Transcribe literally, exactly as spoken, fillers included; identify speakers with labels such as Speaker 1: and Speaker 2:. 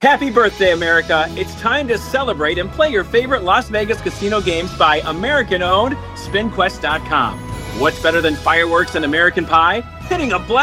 Speaker 1: Happy birthday, America. It's time to celebrate and play your favorite Las Vegas casino games by American-owned Spin Quest dot com. What's better than fireworks and American Pie? Hitting a black